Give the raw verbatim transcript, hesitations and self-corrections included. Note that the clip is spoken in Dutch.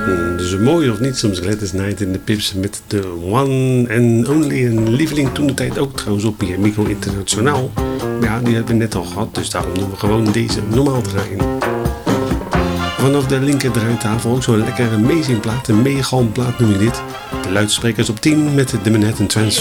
Dus mooi of niet, soms Gladys Knight in de Pips met de One and Only. Een lieveling toen de tijd ook trouwens op Migo Internationaal. Maar ja, die hebben we net al gehad, dus daarom doen we gewoon deze normaal draaien. Vanaf de linker draaitafel ook zo'n lekkere amazing plaat, een megalplaat noem je dit. De luidsprekers op tien met de Manhattan Transfer.